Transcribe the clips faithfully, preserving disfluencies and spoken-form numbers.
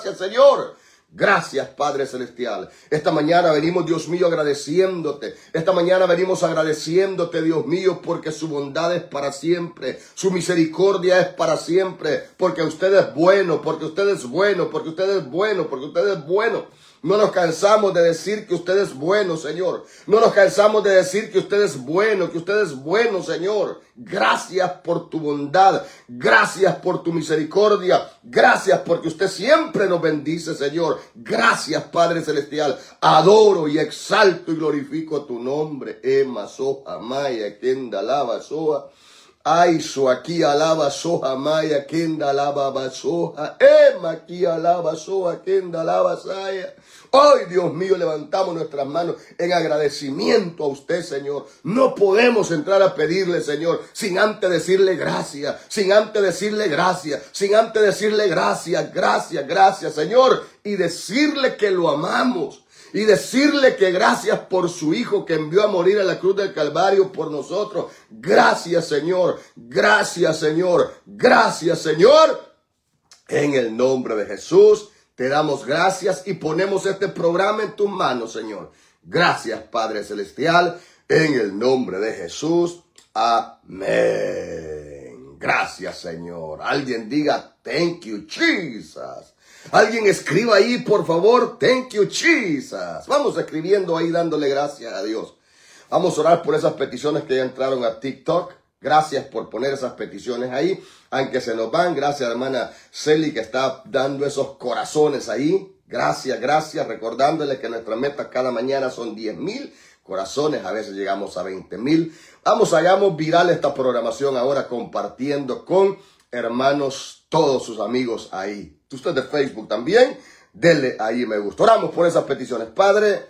Gracias, Señor. Gracias, Padre Celestial. Esta mañana venimos, Dios mío, agradeciéndote. Esta mañana venimos agradeciéndote, Dios mío, porque su bondad es para siempre. Su misericordia es para siempre. Porque usted es bueno, porque usted es bueno, porque usted es bueno, porque usted es bueno. No nos cansamos de decir que usted es bueno, Señor. No nos cansamos de decir que usted es bueno, que usted es bueno, Señor. Gracias por tu bondad. Gracias por tu misericordia. Gracias porque usted siempre nos bendice, Señor. Gracias, Padre Celestial. Adoro y exalto y glorifico tu nombre. Ema soja maya kenda lava soa. Ay, so aquí alaba soja maya kenda lava basoja. Ema aquí alaba soja kenda lava saya. Hoy, Dios mío, levantamos nuestras manos en agradecimiento a usted, Señor. No podemos entrar a pedirle, Señor, sin antes decirle gracias, sin antes decirle gracias, sin antes decirle gracias, gracias, gracias, Señor, y decirle que lo amamos. Y decirle que gracias por su Hijo que envió a morir a la cruz del Calvario por nosotros. Gracias, Señor. Gracias, Señor. Gracias, Señor. En el nombre de Jesús te damos gracias y ponemos este programa en tus manos, Señor. Gracias, Padre Celestial. En el nombre de Jesús. Amén. Gracias, Señor. Alguien diga, thank you, Jesus. Alguien escriba ahí, por favor, thank you, Jesus. Vamos escribiendo ahí, dándole gracias a Dios. Vamos a orar por esas peticiones que ya entraron a TikTok. Gracias por poner esas peticiones ahí. Aunque se nos van, gracias, hermana Celi, que está dando esos corazones ahí. Gracias, gracias. Recordándole que nuestra meta cada mañana son diez mil corazones. A veces llegamos a veinte mil. Vamos, hagamos viral esta programación ahora compartiendo con hermanos, todos sus amigos ahí. Usted de Facebook también, denle ahí me gusta. Oramos por esas peticiones. Padre,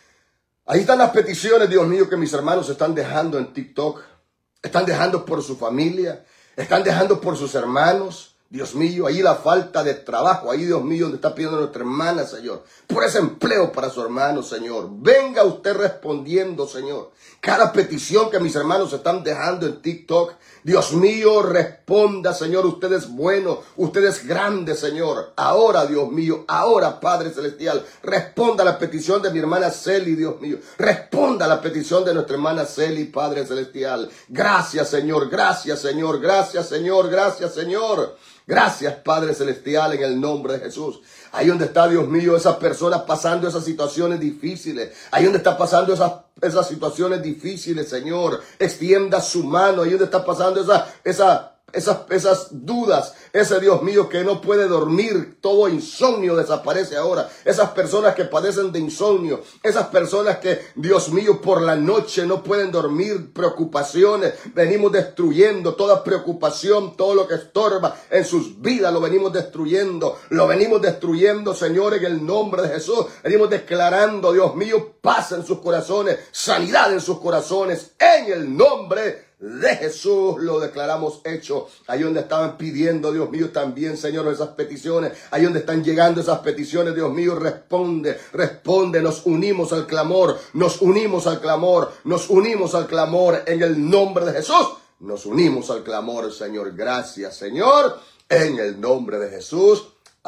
ahí están las peticiones, Dios mío, que mis hermanos están dejando en TikTok. Están dejando por su familia. Están dejando por sus hermanos. Dios mío, ahí la falta de trabajo. Ahí, Dios mío, donde está pidiendo nuestra hermana, Señor. Por ese empleo para su hermano, Señor. Venga usted respondiendo, Señor. Cada petición que mis hermanos están dejando en TikTok. Dios mío, responda, Señor. Usted es bueno. Usted es grande, Señor. Ahora, Dios mío. Ahora, Padre Celestial. Responda a la petición de mi hermana Celi, Dios mío. Responda a la petición de nuestra hermana Celi, Padre Celestial. Gracias, Señor. Gracias, Señor. Gracias, Señor. Gracias, Señor. Gracias, Padre Celestial, en el nombre de Jesús. Ahí donde está, Dios mío, esas personas pasando esas situaciones difíciles. Ahí donde está pasando esas, esas situaciones difíciles, Señor. Extienda su mano. Ahí donde está pasando esa, esa, esas, esas dudas. Ese Dios mío que no puede dormir. Todo insomnio desaparece ahora. Esas personas que padecen de insomnio. Esas personas que, Dios mío, por la noche no pueden dormir. Preocupaciones. Venimos destruyendo toda preocupación. Todo lo que estorba en sus vidas lo venimos destruyendo. Lo venimos destruyendo, Señor, en el nombre de Jesús. Venimos declarando, Dios mío, paz en sus corazones. Sanidad en sus corazones. En el nombre de Jesús lo declaramos hecho. Ahí donde estaban pidiendo, Dios mío, también, Señor, esas peticiones. Ahí donde están llegando esas peticiones, Dios mío, responde, responde. Nos unimos al clamor, nos unimos al clamor, nos unimos al clamor en el nombre de Jesús. Nos unimos al clamor, Señor. Gracias, Señor, en el nombre de Jesús.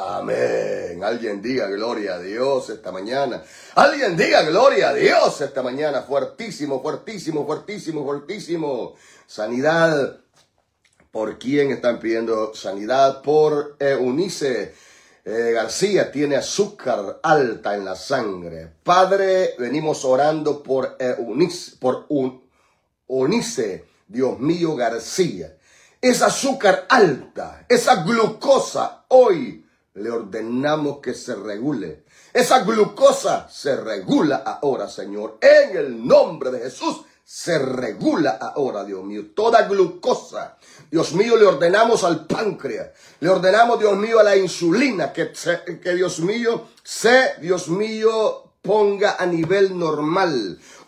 Amén. Alguien diga gloria a Dios esta mañana. Alguien diga gloria a Dios esta mañana. Fuertísimo, fuertísimo, fuertísimo, fuertísimo. Sanidad. ¿Por quién están pidiendo sanidad? Por Eunice eh, García. Tiene azúcar alta en la sangre. Padre, venimos orando por Eunice, por un, Eunice, Dios mío, García. Esa azúcar alta, esa glucosa, hoy le ordenamos que se regule. Esa glucosa se regula ahora, Señor. En el nombre de Jesús se regula ahora, Dios mío. Toda glucosa, Dios mío, le ordenamos al páncreas. Le ordenamos, Dios mío, a la insulina. Que, que Dios mío, se, Dios mío, ponga a nivel normal.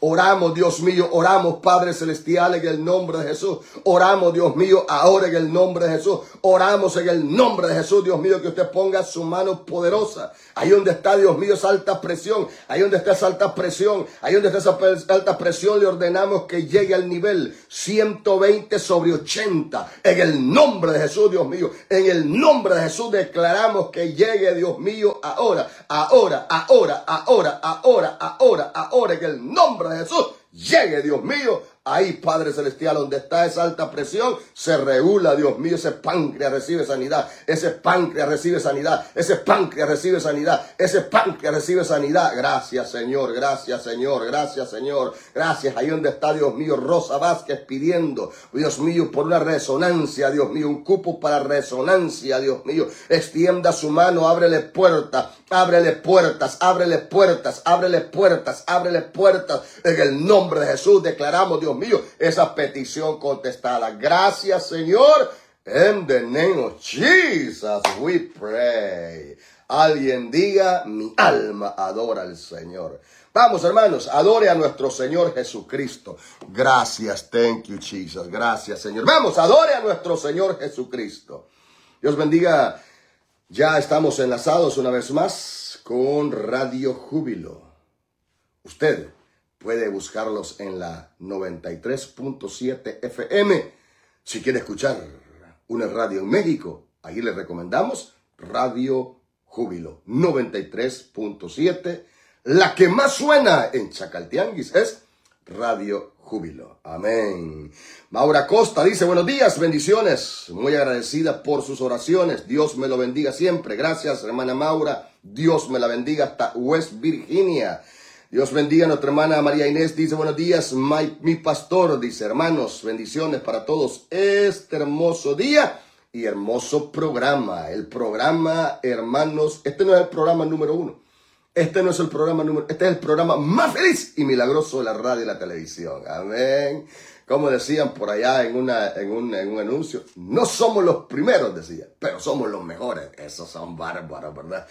Oramos, Dios mío, oramos, Padre Celestial, en el nombre de Jesús. Oramos, Dios mío, ahora en el nombre de Jesús. Oramos en el nombre de Jesús, Dios mío, que usted ponga su mano poderosa. Ahí donde está, Dios mío, esa alta presión. Ahí donde está esa alta presión. Ahí donde está esa alta presión, le ordenamos que llegue al nivel ciento veinte sobre ochenta. En el nombre de Jesús, Dios mío. En el nombre de Jesús declaramos que llegue, Dios mío, ahora, ahora, ahora, ahora, ahora, ahora, ahora, en el nombre de Jesús. Llegue, Dios mío, ahí, Padre Celestial, donde está esa alta presión, se regula, Dios mío, ese páncreas recibe sanidad, ese páncreas recibe sanidad, ese páncreas recibe sanidad, ese páncreas recibe sanidad. Gracias, Señor, gracias, Señor, gracias, Señor, gracias. Ahí donde está, Dios mío, Rosa Vázquez pidiendo, Dios mío, por una resonancia, Dios mío, un cupo para resonancia, Dios mío. Extienda su mano, ábrele puertas, ábrele puertas, ábrele puertas, ábrele puertas, ábrele puertas. En el nombre de Jesús declaramos, Dios mío, esa petición contestada. Gracias, Señor. In the name of Jesus we pray. Alguien diga, mi alma adora al Señor. Vamos, hermanos, adore a nuestro Señor Jesucristo. Gracias, thank you, Jesus. Gracias, Señor. Vamos, adore a nuestro Señor Jesucristo. Dios bendiga. Ya estamos enlazados una vez más con Radio Júbilo. Usted puede buscarlos en la noventa y tres punto siete F M. Si quiere escuchar una radio en México, ahí le recomendamos Radio Júbilo noventa y tres punto siete. La que más suena en Chacaltianguis es Radio Júbilo. Amén. Maura Costa dice, buenos días, bendiciones. Muy agradecida por sus oraciones. Dios me lo bendiga siempre. Gracias, hermana Maura. Dios me la bendiga hasta West Virginia. Dios bendiga a nuestra hermana María Inés. Dice, buenos días, my, mi pastor. Dice, hermanos, bendiciones para todos este hermoso día y hermoso programa. El programa, hermanos, este no es el programa número uno. Este no es el programa número, este es el programa más feliz y milagroso de la radio y la televisión. Amén. Como decían por allá en, una, en, un, en un anuncio, no somos los primeros, decía, pero somos los mejores. Esos son bárbaros, ¿verdad?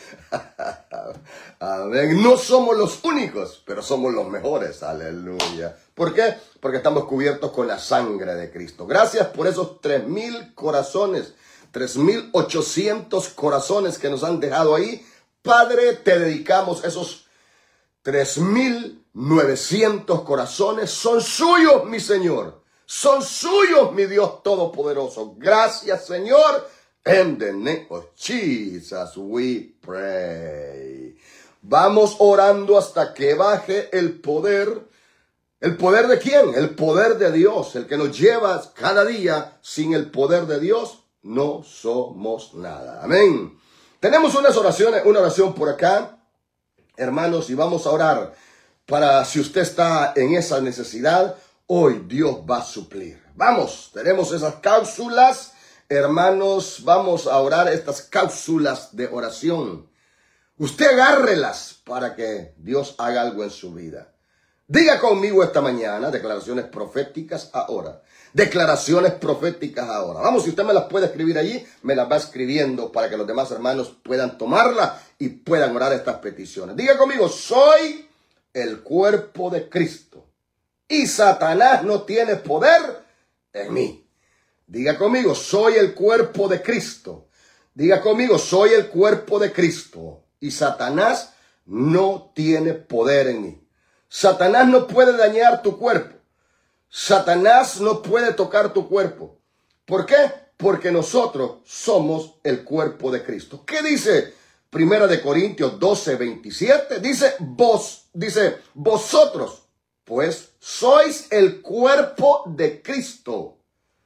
Amén. No somos los únicos, pero somos los mejores. Aleluya. ¿Por qué? Porque estamos cubiertos con la sangre de Cristo. Gracias por esos tres mil corazones, tres mil ochocientos corazones que nos han dejado ahí. Padre, te dedicamos esos tres mil novecientos corazones. Son suyos, mi Señor. Son suyos, mi Dios Todopoderoso. Gracias, Señor. In the name of Jesus we pray. Vamos orando hasta que baje el poder. ¿El poder de quién? El poder de Dios. El que nos lleva cada día. Sin el poder de Dios no somos nada. Amén. Tenemos unas oraciones, una oración por acá, hermanos, y vamos a orar para si usted está en esa necesidad, hoy Dios va a suplir. Vamos, tenemos esas cápsulas, hermanos, vamos a orar estas cápsulas de oración. Usted agárrelas para que Dios haga algo en su vida. Diga conmigo esta mañana, declaraciones proféticas ahora. Declaraciones proféticas ahora. Vamos, si usted me las puede escribir allí, me las va escribiendo para que los demás hermanos puedan tomarlas y puedan orar estas peticiones. Diga conmigo, soy el cuerpo de Cristo y Satanás no tiene poder en mí. Diga conmigo, soy el cuerpo de Cristo. Diga conmigo, soy el cuerpo de Cristo y Satanás no tiene poder en mí. Satanás no puede dañar tu cuerpo. Satanás no puede tocar tu cuerpo. ¿Por qué? Porque nosotros somos el cuerpo de Cristo. ¿Qué dice Primera de Corintios doce, veintisiete? Dice, vos, dice, vosotros, pues, sois el cuerpo de Cristo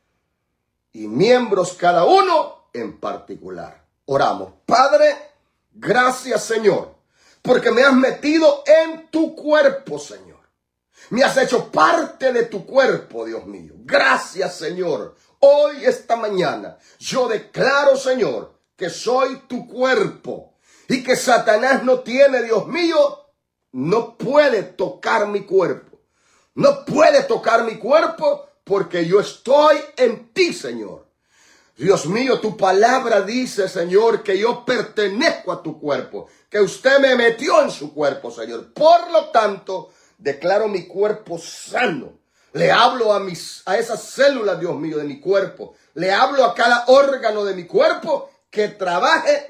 y miembros cada uno en particular. Oramos. Padre, gracias, Señor, porque me has metido en tu cuerpo, Señor. Me has hecho parte de tu cuerpo, Dios mío. Gracias, Señor. Hoy, esta mañana, yo declaro, Señor, que soy tu cuerpo y que Satanás no tiene, Dios mío, no puede tocar mi cuerpo. No puede tocar mi cuerpo porque yo estoy en ti, Señor. Dios mío, tu palabra dice, Señor, que yo pertenezco a tu cuerpo, que usted me metió en su cuerpo, Señor. Por lo tanto, Declaro mi cuerpo sano. Le hablo a, mis, a esas células, Dios mío, de mi cuerpo. Le hablo a cada órgano de mi cuerpo que trabaje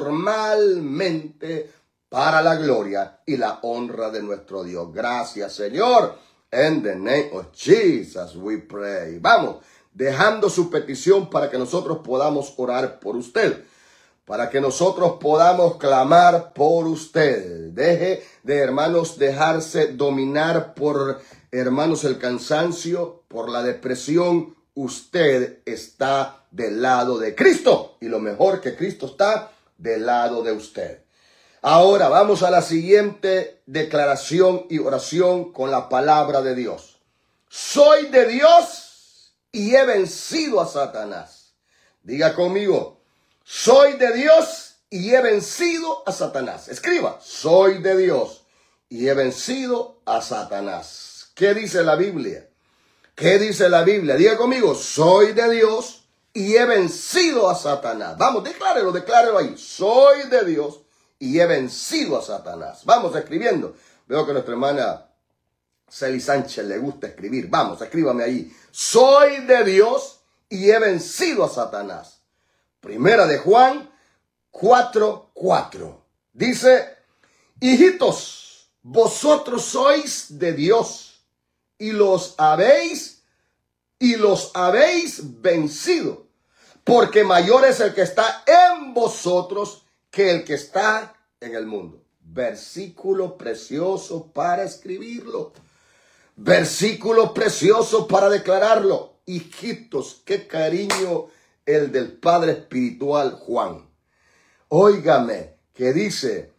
normalmente para la gloria y la honra de nuestro Dios. Gracias, Señor. In the name of Jesus we pray. Vamos, dejando su petición para que nosotros podamos orar por usted. Para que nosotros podamos clamar por usted. Deje de, hermanos, dejarse dominar por, hermanos, el cansancio, por la depresión. Usted está del lado de Cristo. Y lo mejor que Cristo está del lado de usted. Ahora vamos a la siguiente declaración y oración con la palabra de Dios. Soy de Dios y he vencido a Satanás. Diga conmigo. Soy de Dios y he vencido a Satanás. Escriba, soy de Dios y he vencido a Satanás. ¿Qué dice la Biblia? ¿Qué dice la Biblia? Diga conmigo, soy de Dios y he vencido a Satanás. Vamos, declárelo, declárelo ahí. Soy de Dios y he vencido a Satanás. Vamos escribiendo. Veo que a nuestra hermana Celi Sánchez le gusta escribir. Vamos, escríbame ahí. Soy de Dios y he vencido a Satanás. Primera de Juan cuatro, cuatro. Dice, hijitos, vosotros sois de Dios y los habéis, y los habéis vencido, porque mayor es el que está en vosotros que el que está en el mundo. Versículo precioso para escribirlo. Versículo precioso para declararlo. Hijitos, qué cariño el del Padre Espiritual Juan. Óigame que dice,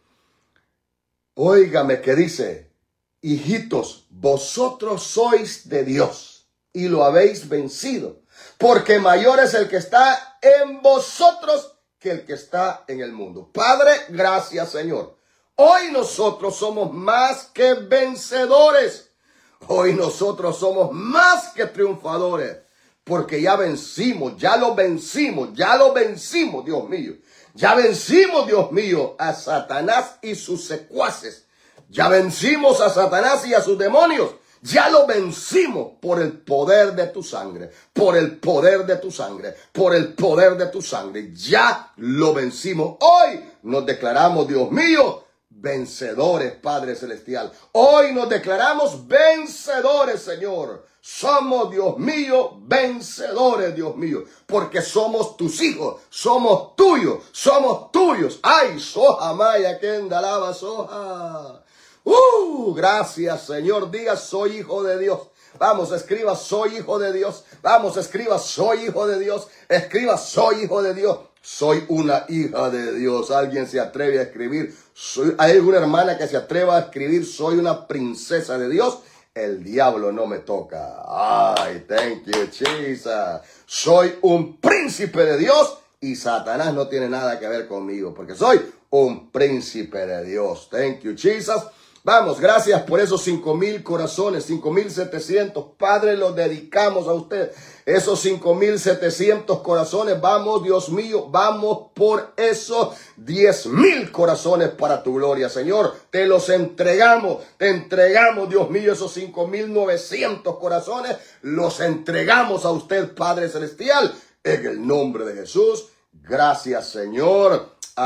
óigame que dice, hijitos, vosotros sois de Dios y lo habéis vencido, porque mayor es el que está en vosotros que el que está en el mundo. Padre, gracias, Señor. Hoy nosotros somos más que vencedores. Hoy nosotros somos más que triunfadores. Porque ya vencimos, ya lo vencimos, ya lo vencimos, Dios mío. Ya vencimos, Dios mío, a Satanás y sus secuaces. Ya vencimos a Satanás y a sus demonios. Ya lo vencimos por el poder de tu sangre, por el poder de tu sangre, por el poder de tu sangre. Ya lo vencimos. Hoy nos declaramos, Dios mío, vencedores, Padre Celestial. Hoy nos declaramos vencedores, Señor. Somos, Dios mío, vencedores, Dios mío, porque somos tus hijos, somos tuyos, somos tuyos. Ay, soja maya, que endalaba soja. Uh, gracias, Señor. Diga, soy hijo de Dios. Vamos, escriba, soy hijo de Dios. Vamos, escriba, soy hijo de Dios. Escriba, soy hijo de Dios. Soy una hija de Dios. ¿Alguien se atreve a escribir? Soy, ¿hay alguna hermana que se atreva a escribir, soy una princesa de Dios? El diablo no me toca. Ay, thank you, Jesus. Soy un príncipe de Dios y Satanás no tiene nada que ver conmigo porque soy un príncipe de Dios. Thank you, Jesus. Vamos, gracias por esos cinco mil corazones, cinco mil setecientos. Padre, los dedicamos a usted. Esos cinco mil setecientos corazones, vamos, Dios mío, vamos por esos diez mil corazones para tu gloria, Señor. Te los entregamos, te entregamos, Dios mío, esos cinco mil novecientos corazones. Los entregamos a usted, Padre Celestial, en el nombre de Jesús. Gracias, Señor.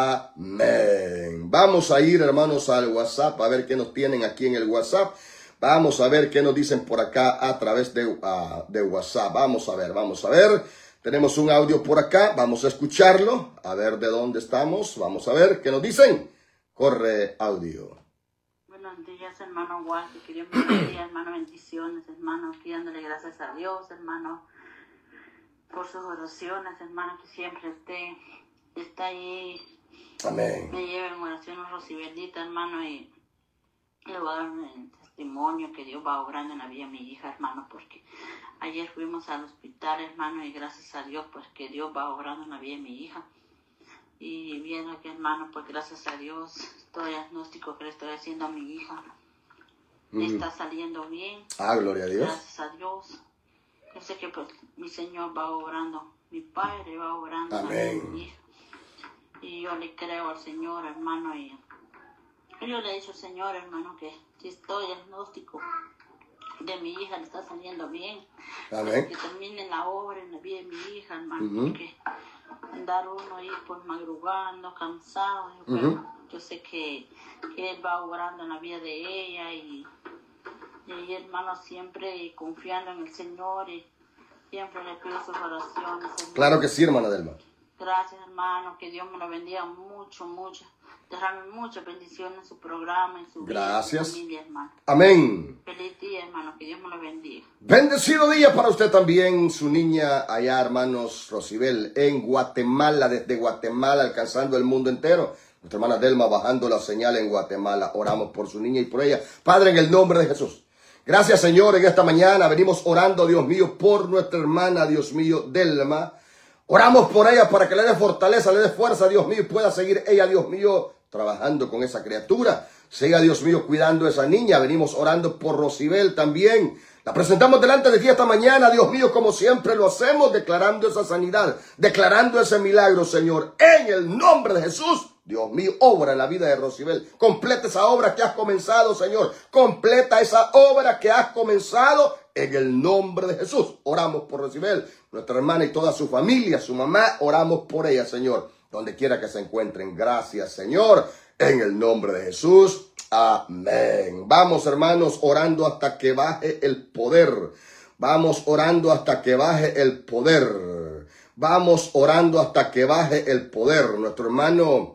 Amén. Vamos a ir, hermanos, al WhatsApp a ver qué nos tienen aquí en el WhatsApp. Vamos a ver qué nos dicen por acá a través de, uh, de WhatsApp. Vamos a ver, vamos a ver. Tenemos un audio por acá. Vamos a escucharlo. A ver de dónde estamos. Vamos a ver qué nos dicen. Corre audio. Buenos días, hermano Walter. Queridos buenos días, hermano. Bendiciones, hermano. Aquí dándole gracias a Dios, hermano, por sus oraciones, hermano, que siempre esté, está ahí. Amén. Me lleva en oración a Rosy Bendita, hermano, y le voy a dar un testimonio que Dios va obrando en la vida de mi hija, hermano, porque ayer fuimos al hospital, hermano, y gracias a Dios, pues que Dios va obrando en la vida de mi hija. Y bien aquí, hermano, pues gracias a Dios, todo el diagnóstico que le estoy haciendo a mi hija mm. está saliendo bien. Ah, gloria a Dios. Gracias a Dios. Yo sé que pues mi Señor va obrando, mi Padre va obrando en la vida de mi hija. Y yo le creo al Señor, hermano, y Yo le he dicho al Señor, hermano, que si estoy diagnóstico de mi hija le está saliendo bien. Amén. Que termine la obra en la vida de mi hija, hermano, Uh-huh. porque andar uno ahí pues madrugando, cansado, yo, Uh-huh. pero yo sé que, que Él va obrando en la vida de ella y, y hermano siempre confiando en el Señor y siempre le pido sus oraciones, hermano. Claro que sí, hermana Delma. Gracias, hermano, que Dios me lo bendiga mucho, mucho. Derrame muchas bendiciones en su programa, en su Gracias. vida, en su familia, hermano. Amén. Feliz día, hermano, que Dios me lo bendiga. Bendecido día para usted también, su niña allá, hermanos Rosibel, en Guatemala, desde Guatemala, alcanzando el mundo entero. Nuestra hermana Delma bajando la señal en Guatemala. Oramos por su niña y por ella. Padre, en el nombre de Jesús. Gracias, Señor, en esta mañana venimos orando, Dios mío, por nuestra hermana, Dios mío, Delma. Oramos por ella para que le dé fortaleza, le dé fuerza, Dios mío, y pueda seguir ella, Dios mío, trabajando con esa criatura. Siga, Dios mío, cuidando a esa niña. Venimos orando por Rosibel también. La presentamos delante de ti esta mañana, Dios mío, como siempre lo hacemos, declarando esa sanidad, declarando ese milagro, Señor, en el nombre de Jesús. Dios mío, obra en la vida de Rosibel. Completa esa obra que has comenzado, Señor. Completa esa obra que has comenzado en el nombre de Jesús. Oramos por Rosibel, nuestra hermana y toda su familia, su mamá. Oramos por ella, Señor, donde quiera que se encuentren. Gracias, Señor, en el nombre de Jesús. Amén. Vamos, hermanos, orando hasta que baje el poder. Vamos orando hasta que baje el poder. Vamos orando hasta que baje el poder. Nuestro hermano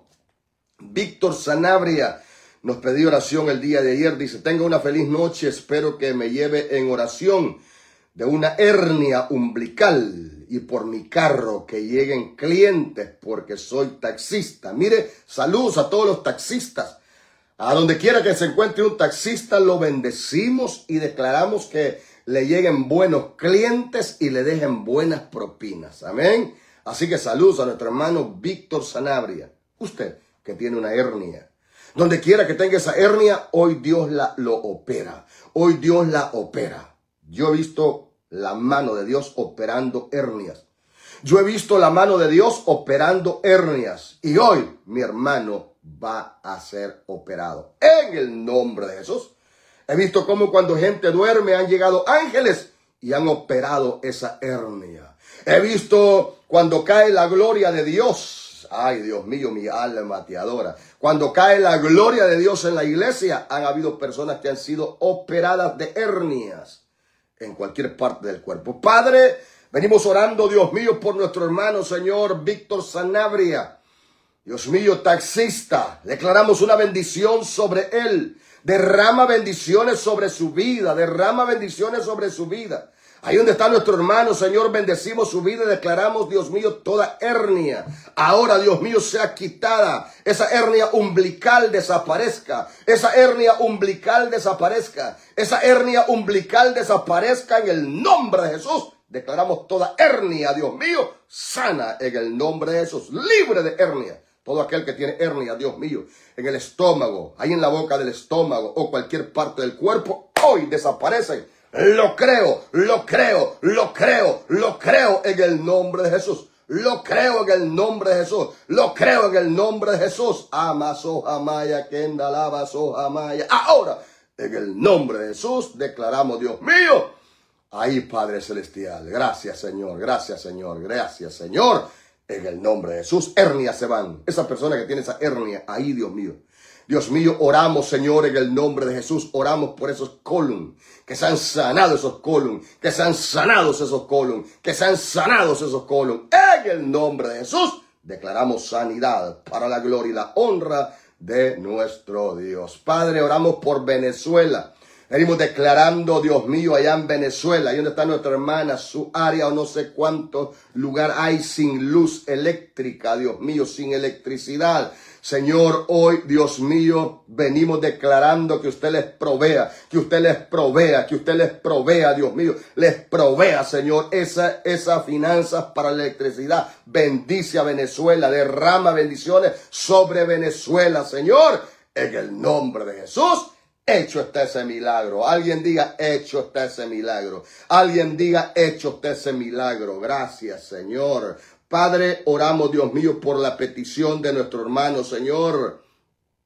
Víctor Sanabria nos pidió oración el día de ayer. Dice, tenga una feliz noche, espero que me lleve en oración de una hernia umbilical y por mi carro que lleguen clientes porque soy taxista. Mire, saludos a todos los taxistas. A donde quiera que se encuentre un taxista, lo bendecimos y declaramos que le lleguen buenos clientes y le dejen buenas propinas. Amén. Así que saludos a nuestro hermano Víctor Sanabria. Usted que tiene una hernia. Donde quiera que tenga esa hernia, hoy Dios la, lo opera. Hoy Dios la opera. Yo he visto la mano de Dios operando hernias. Yo he visto la mano de Dios operando hernias. Y hoy mi hermano va a ser operado. En el nombre de Jesús. He visto cómo cuando gente duerme han llegado ángeles y han operado esa hernia. He visto cuando cae la gloria de Dios. Ay, Dios mío, mi alma te adora. Cuando cae la gloria de Dios en la iglesia, han habido personas que han sido operadas de hernias en cualquier parte del cuerpo. Padre, venimos orando, Dios mío, por nuestro hermano, Señor, Víctor Sanabria. Dios mío, taxista, declaramos una bendición sobre él. Derrama bendiciones sobre su vida, derrama bendiciones sobre su vida. Ahí donde está nuestro hermano, Señor, bendecimos su vida y declaramos, Dios mío, toda hernia. Ahora, Dios mío, sea quitada. Esa hernia umbilical desaparezca. Esa hernia umbilical desaparezca. Esa hernia umbilical desaparezca en el nombre de Jesús. Declaramos toda hernia, Dios mío, sana en el nombre de Jesús. Libre de hernia. Todo aquel que tiene hernia, Dios mío, en el estómago, ahí en la boca del estómago o cualquier parte del cuerpo, hoy desaparecen. Lo creo, lo creo, lo creo, lo creo en el nombre de Jesús. Lo creo en el nombre de Jesús. Lo creo en el nombre de Jesús. Amaso amaya, kendalaba so amaya. Ahora, en el nombre de Jesús, declaramos, Dios mío, ahí, Padre Celestial. Gracias, Señor. Gracias, Señor. Gracias, Señor. En el nombre de Jesús, hernias se van. Esa persona que tiene esa hernia, ahí, Dios mío. Dios mío, oramos, Señor, en el nombre de Jesús. Oramos por esos colon, que se han sanado esos colon, que se han sanado esos colon, que se han sanado esos colon. En el nombre de Jesús, declaramos sanidad para la gloria y la honra de nuestro Dios. Padre, oramos por Venezuela. Venimos declarando, Dios mío, allá en Venezuela, ahí donde está nuestra hermana, su área o no sé cuánto lugar hay sin luz eléctrica, Dios mío, sin electricidad. Señor, hoy, Dios mío, venimos declarando que usted les provea, que usted les provea, que usted les provea, Dios mío, les provea, Señor, esa, esas finanzas para la electricidad. Bendice a Venezuela, derrama bendiciones sobre Venezuela, Señor, en el nombre de Jesús. Hecho está ese milagro. Alguien diga, hecho está ese milagro. Alguien diga, hecho está ese milagro. Gracias, Señor. Padre, oramos, Dios mío, por la petición de nuestro hermano, Señor,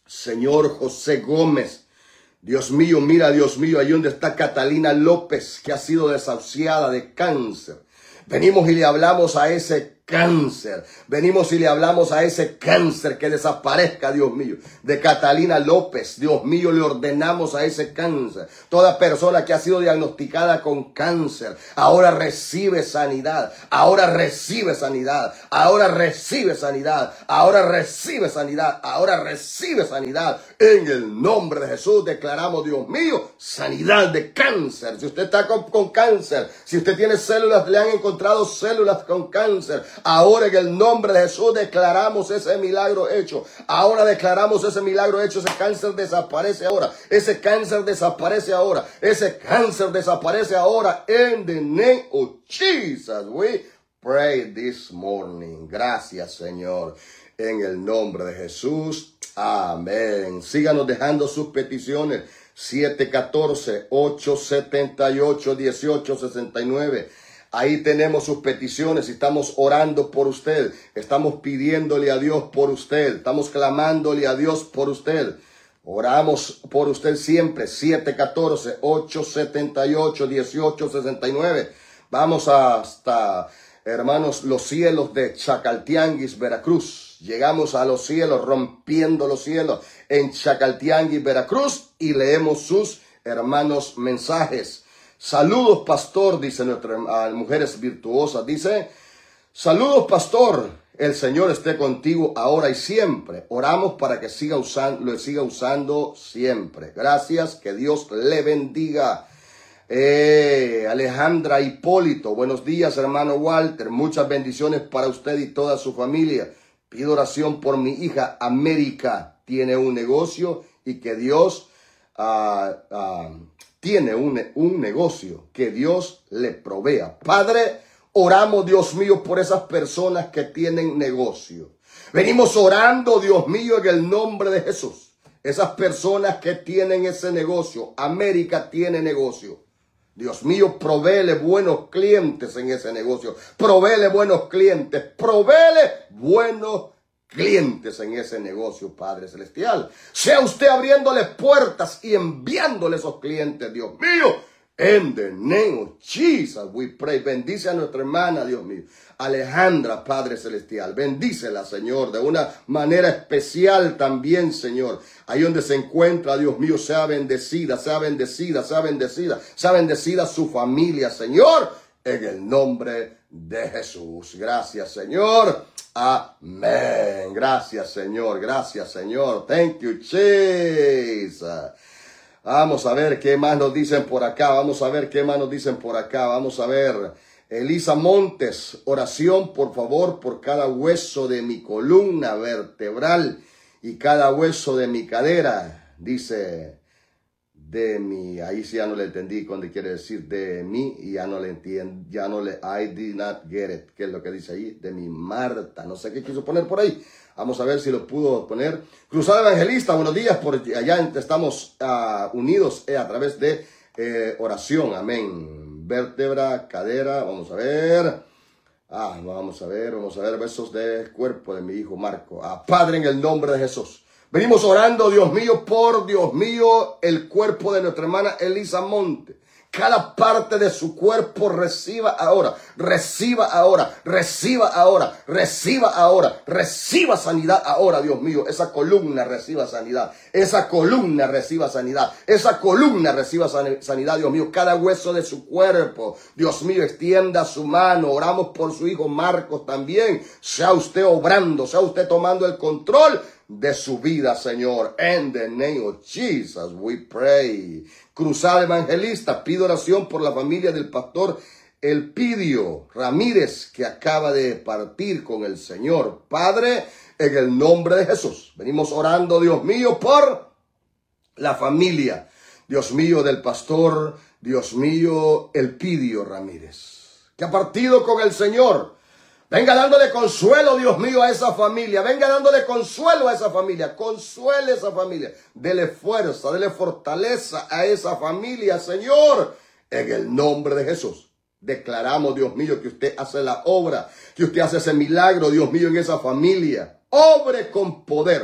Señor José Gómez. Dios mío, mira, Dios mío, ahí donde está Catalina López, que ha sido desahuciada de cáncer. Venimos y le hablamos a ese cáncer. Venimos y le hablamos a ese cáncer que desaparezca, Dios mío. De Catalina López, Dios mío, le ordenamos a ese cáncer. Toda persona que ha sido diagnosticada con cáncer, ahora recibe sanidad. Ahora recibe sanidad. Ahora recibe sanidad. Ahora recibe sanidad. Ahora recibe sanidad. En el nombre de Jesús declaramos, Dios mío, sanidad de cáncer. Si usted está con, con cáncer, si usted tiene células, le han encontrado células con cáncer, ahora en el nombre de Jesús declaramos ese milagro hecho. Ahora declaramos ese milagro hecho. Ese cáncer desaparece ahora. Ese cáncer desaparece ahora. Ese cáncer desaparece ahora. In the name of Jesus, we pray this morning. Gracias, Señor. En el nombre de Jesús. Amén. Síganos dejando sus peticiones. siete uno cuatro, ocho siete ocho, uno ocho seis nueve. Ahí tenemos sus peticiones y estamos orando por usted. Estamos pidiéndole a Dios por usted. Estamos clamándole a Dios por usted. Oramos por usted siempre. siete uno cuatro, ocho siete ocho, uno ocho seis nueve. Vamos hasta, hermanos, los cielos de Chacaltianguis, Veracruz. Llegamos a los cielos, rompiendo los cielos en Chacaltianguis, Veracruz, y leemos sus, hermanos, mensajes. Saludos, pastor, dice nuestra uh, Mujeres Virtuosas. Dice, saludos, pastor. El Señor esté contigo ahora y siempre. Oramos para que siga usando, lo siga usando siempre. Gracias, que Dios le bendiga. Eh, Alejandra Hipólito, buenos días, hermano Walter. Muchas bendiciones para usted y toda su familia. Pido oración por mi hija América. Tiene un negocio y que Dios uh, uh, tiene un, un negocio. Que Dios le provea. Padre, oramos, Dios mío, por esas personas que tienen negocio. Venimos orando, Dios mío, en el nombre de Jesús. Esas personas que tienen ese negocio. América tiene negocio. Dios mío, provéele buenos clientes en ese negocio. Provéele buenos clientes. Provéele buenos clientes en ese negocio, Padre Celestial. Sea usted abriéndole puertas y enviándole esos clientes, Dios mío. En the name of Jesus, we pray. Bendice a nuestra hermana, Dios mío, Alejandra, Padre Celestial. Bendícela, Señor, de una manera especial también, Señor. Ahí donde se encuentra, Dios mío, sea bendecida, sea bendecida, sea bendecida, sea bendecida su familia, Señor, en el nombre de Jesús. Gracias, Señor. Amén. Gracias, Señor. Gracias, Señor. Thank you, Jesus. Vamos a ver qué más nos dicen por acá. Vamos a ver qué más nos dicen por acá. Vamos a ver. Elisa Montes, oración por favor por cada hueso de mi columna vertebral y cada hueso de mi cadera. Dice, de mi, ahí sí ya no le entendí cuando quiere decir de mí y ya no le entiendo, ya no le, I did not get it. ¿Qué es lo que dice ahí? De mi Marta. No sé qué quiso poner por ahí. Vamos a ver si lo pudo poner. Cruzada Evangelista, buenos días. Por allá estamos uh, unidos eh, a través de eh, oración. Amén. Vértebra, cadera. Vamos a ver. Ah, vamos a ver, vamos a ver. Besos del cuerpo de mi hijo Marco. Ah, Padre, en el nombre de Jesús. Venimos orando, Dios mío, por Dios mío, el cuerpo de nuestra hermana Elisa Monte. Cada parte de su cuerpo reciba ahora, reciba ahora, reciba ahora, reciba ahora, reciba sanidad ahora, Dios mío. Esa columna reciba sanidad, esa columna reciba sanidad, esa columna reciba sanidad, Dios mío. Cada hueso de su cuerpo, Dios mío, extienda su mano. Oramos por su hijo Marcos también. Sea usted obrando, sea usted tomando el control de su vida, Señor. In the name of Jesus, we pray. Cruzada Evangelista, pido oración por la familia del pastor Elpidio Ramírez, que acaba de partir con el Señor. Padre, en el nombre de Jesús, venimos orando, Dios mío, por la familia, Dios mío, del pastor, Dios mío, Elpidio Ramírez, que ha partido con el Señor. Venga dándole consuelo, Dios mío, a esa familia. Venga dándole consuelo a esa familia. Consuele a esa familia. Dele fuerza, dele fortaleza a esa familia, Señor. En el nombre de Jesús. Declaramos, Dios mío, que usted hace la obra. Que usted hace ese milagro, Dios mío, en esa familia. Obre con poder.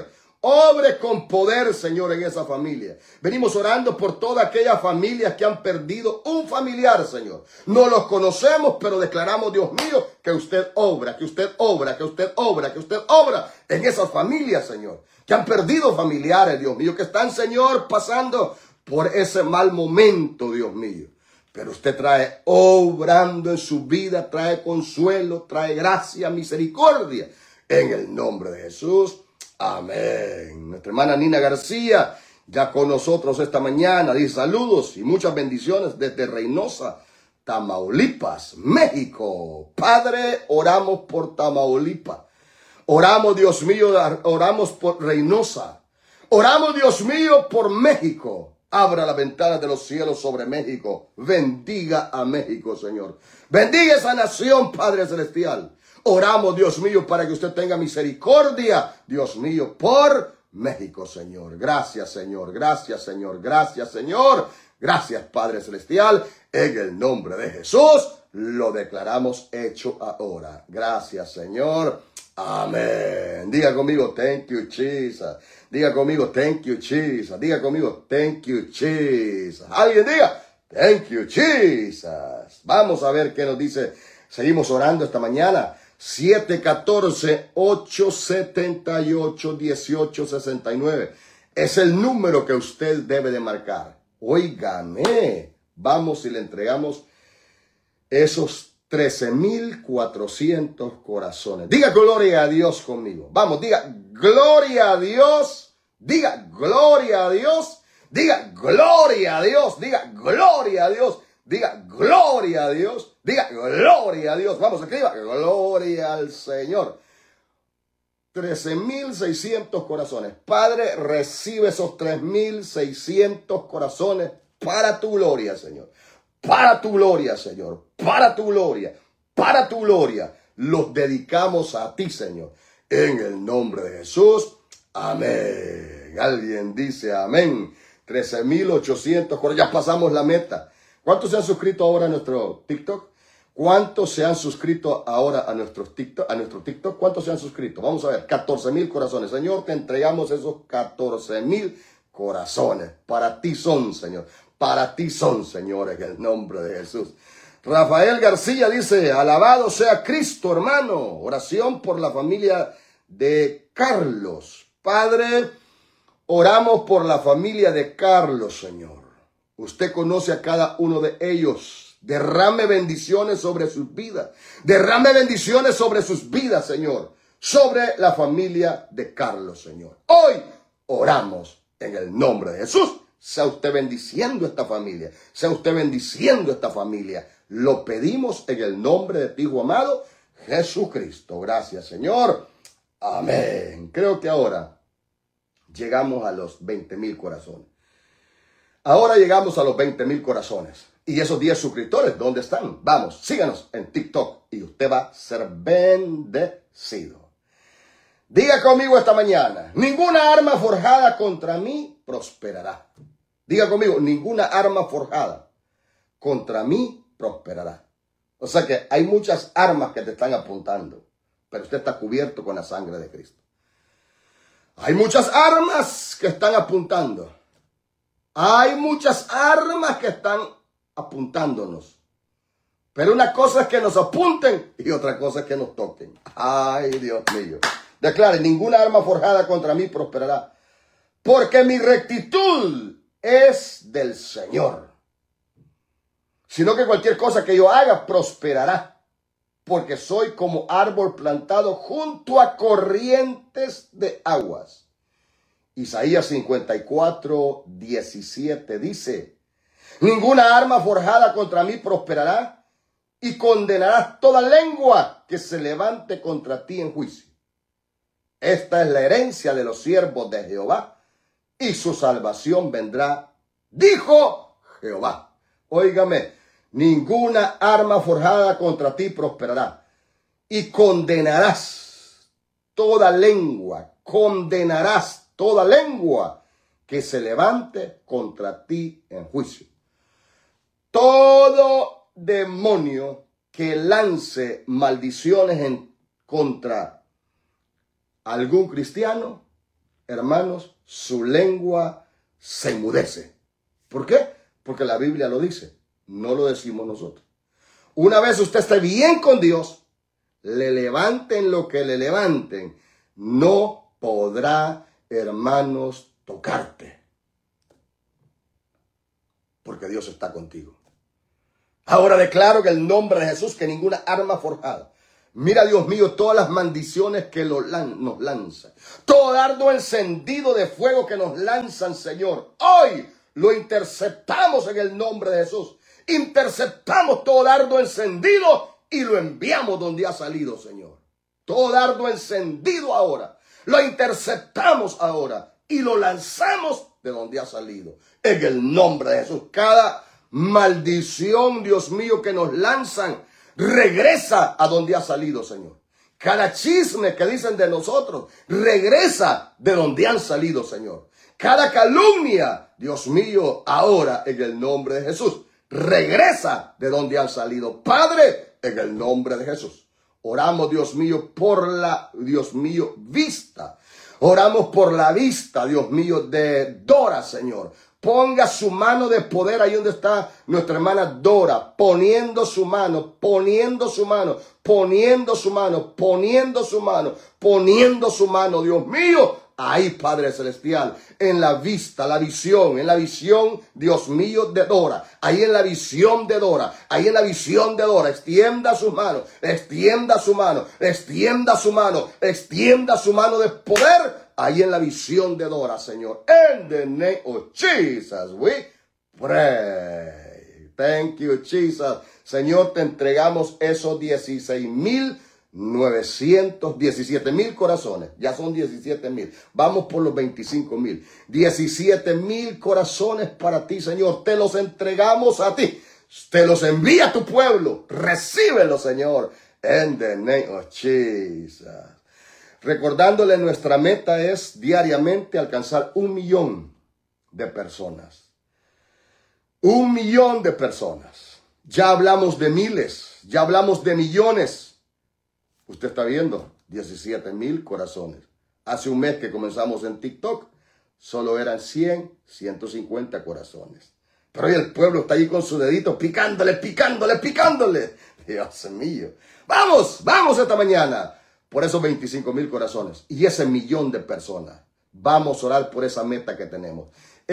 Obre con poder, Señor, en esa familia. Venimos orando por todas aquellas familias que han perdido un familiar, Señor. No los conocemos, pero declaramos, Dios mío, que usted obra, que usted obra, que usted obra, que usted obra en esas familias, Señor. Que han perdido familiares, Dios mío, que están, Señor, pasando por ese mal momento, Dios mío. Pero usted trae obrando en su vida, trae consuelo, trae gracia, misericordia. En el nombre de Jesús. Amén. Nuestra hermana Nina García, ya con nosotros esta mañana, dice saludos y muchas bendiciones desde Reynosa, Tamaulipas, México. Padre, oramos por Tamaulipas. Oramos, Dios mío, oramos por Reynosa. Oramos, Dios mío, por México. Abra las ventanas de los cielos sobre México. Bendiga a México, Señor. Bendiga esa nación, Padre Celestial. Oramos, Dios mío, para que usted tenga misericordia, Dios mío, por México, Señor. Gracias, Señor. Gracias, Señor. Gracias, Señor. Gracias, Padre Celestial. En el nombre de Jesús lo declaramos hecho ahora. Gracias, Señor. Amén. Diga conmigo, thank you, Jesus. Diga conmigo, thank you, Jesus. Diga conmigo, thank you, Jesus. Alguien diga, thank you, Jesus. Vamos a ver qué nos dice. Seguimos orando esta mañana. siete uno cuatro, ocho siete ocho, uno ocho seis nueve. Es el número que usted debe de marcar. Óigame. Vamos y le entregamos esos trece mil cuatrocientos corazones. Diga gloria a Dios conmigo. Vamos, diga gloria a Dios. Diga gloria a Dios. Diga gloria a Dios. Diga gloria a Dios. Diga gloria a Dios. Diga gloria a Dios. Vamos, escriba. Gloria al Señor. trece mil seiscientos corazones. Padre, recibe esos tres mil seiscientos corazones para tu gloria, Señor. Para tu gloria, Señor. Para tu gloria. Para tu gloria. Los dedicamos a ti, Señor. En el nombre de Jesús. Amén. Alguien dice amén. trece mil ochocientos corazones. Ya pasamos la meta. ¿Cuántos se han suscrito ahora a nuestro TikTok? ¿Cuántos se han suscrito ahora a nuestro TikTok? A nuestro TikTok? ¿Cuántos se han suscrito? Vamos a ver, catorce mil corazones. Señor, te entregamos esos catorce mil corazones. Para ti son, Señor. Para ti son, Señor, en el nombre de Jesús. Rafael García dice, alabado sea Cristo, hermano. Oración por la familia de Carlos. Padre, oramos por la familia de Carlos, Señor. Usted conoce a cada uno de ellos. Derrame bendiciones sobre sus vidas. Derrame bendiciones sobre sus vidas, Señor. Sobre la familia de Carlos, Señor. Hoy oramos en el nombre de Jesús. Sea usted bendiciendo esta familia. Sea usted bendiciendo esta familia. Lo pedimos en el nombre de tu Hijo amado, Jesucristo. Gracias, Señor. Amén. Creo que ahora llegamos a los veinte mil corazones. Ahora llegamos a los veinte mil corazones. Y esos diez suscriptores, ¿dónde están? Vamos, síganos en TikTok y usted va a ser bendecido. Diga conmigo esta mañana, ninguna arma forjada contra mí prosperará. Diga conmigo, ninguna arma forjada contra mí prosperará. O sea que hay muchas armas que te están apuntando, pero usted está cubierto con la sangre de Cristo. Hay muchas armas que están apuntando. Hay muchas armas que están apuntándonos. Pero una cosa es que nos apunten y otra cosa es que nos toquen. Ay, Dios mío. Declare, ninguna arma forjada contra mí prosperará, porque mi rectitud es del Señor. Sino que cualquier cosa que yo haga prosperará, porque soy como árbol plantado junto a corrientes de aguas. Isaías cincuenta y cuatro, diecisiete dice, ninguna arma forjada contra mí prosperará, y condenarás toda lengua que se levante contra ti en juicio. Esta es la herencia de los siervos de Jehová, y su salvación vendrá, dijo Jehová. Óigame, ninguna arma forjada contra ti prosperará, y condenarás toda lengua, condenarás toda lengua que se levante contra ti en juicio. Todo demonio que lance maldiciones en contra algún cristiano, hermanos, su lengua se enmudece. ¿Por qué? Porque la Biblia lo dice, no lo decimos nosotros. Una vez usted esté bien con Dios, le levanten lo que le levanten, no podrá, hermanos, tocarte. Porque Dios está contigo. Ahora declaro que el nombre de Jesús, que ninguna arma forjada. Mira, Dios mío, todas las maldiciones que lo lan- nos lanzan. Todo dardo encendido de fuego que nos lanzan, Señor. Hoy lo interceptamos en el nombre de Jesús. Interceptamos todo dardo encendido y lo enviamos donde ha salido, Señor. Todo dardo encendido ahora. Lo interceptamos ahora y lo lanzamos de donde ha salido. En el nombre de Jesús. Cada maldición, Dios mío, que nos lanzan, regresa a donde ha salido, Señor. Cada chisme que dicen de nosotros, regresa de donde han salido, Señor. Cada calumnia, Dios mío, ahora en el nombre de Jesús, regresa de donde han salido. Padre, en el nombre de Jesús. Oramos, Dios mío, por la, Dios mío, vista. Oramos por la vista, Dios mío, de Dora, Señor. Ponga su mano de poder ahí donde está nuestra hermana Dora, poniendo su mano, poniendo su mano, poniendo su mano, poniendo su mano, poniendo su mano, Dios mío, ahí, Padre Celestial, en la vista, la visión, en la visión, Dios mío, de Dora, ahí en la visión de Dora, ahí en la visión de Dora, extienda su mano, extienda su mano, extienda su mano, extienda su mano de poder. Ahí en la visión de Dora, Señor. In the name of Jesus, we pray. Thank you, Jesus. Señor, te entregamos esos dieciséis mil novecientos diecisiete mil corazones. Ya son diecisiete mil. Vamos por los veinticinco mil. diecisiete mil corazones para ti, Señor. Te los entregamos a ti. Te los envía a tu pueblo. Recíbelo, Señor. In the name of Jesus. Recordándole, nuestra meta es diariamente alcanzar un millón de personas. Un millón de personas. Ya hablamos de miles, ya hablamos de millones. Usted está viendo, diecisiete mil corazones. Hace un mes que comenzamos en TikTok, solo eran cien, ciento cincuenta corazones. Pero hoy el pueblo está ahí con su dedito picándole, picándole, picándole. Dios mío. Vamos, vamos esta mañana. Por esos veinticinco mil corazones y ese millón de personas. Vamos a orar por esa meta que tenemos.